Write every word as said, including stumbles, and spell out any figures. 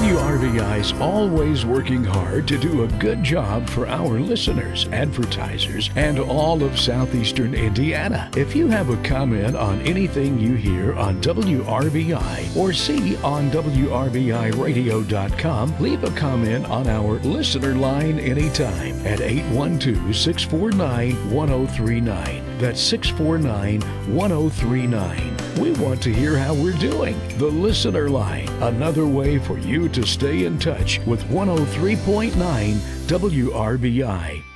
W R V I's always working hard to do a good job for our listeners, advertisers, and all of southeastern Indiana. If you have a comment on anything you hear on W R V I or see on W R V I radio dot com, leave a comment on our listener line anytime at eight one two, six four nine, one zero three nine. That's six four nine, one zero three nine. We want to hear how we're doing. The Listener Line, another way for you to stay in touch with one oh three point nine W R V I.